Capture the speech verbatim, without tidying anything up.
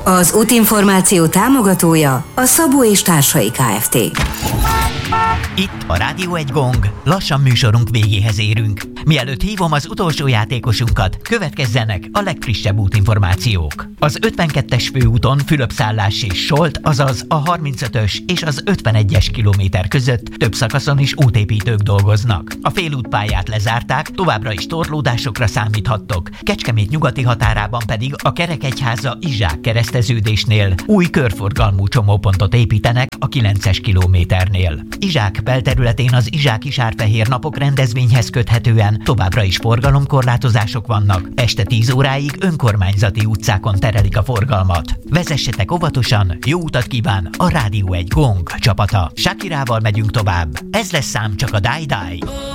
Az útinformáció támogatója a Szabó és Társai Kft. Itt a Rádió egy Gong. Lassan műsorunk végéhez érünk. Mielőtt hívom az utolsó játékosunkat, következzenek a legfrissebb útinformációk. Az ötvenkettes főúton Fülöp-Szállás és Solt, azaz a harmincötös és az ötvenegyes kilométer között több szakaszon is útépítők dolgoznak. A félútpályát lezárták, továbbra is torlódásokra számíthattok. Kecskemét nyugati határában pedig a Kerekegyháza Izsák kereszteződésnél új körforgalmú csomópontot építenek a kilences kilométernél. Izsák belterületén az Izsák-Isárfehér napok rendezvényhez köthetően továbbra is forgalomkorlátozások vannak. Este tíz óráig önkormányzati utcákon terelik a forgalmat. Vezessetek óvatosan, jó utat kíván a Rádió egy Gong csapata. Shakirával megyünk tovább. Ez lesz szám csak a Die Die.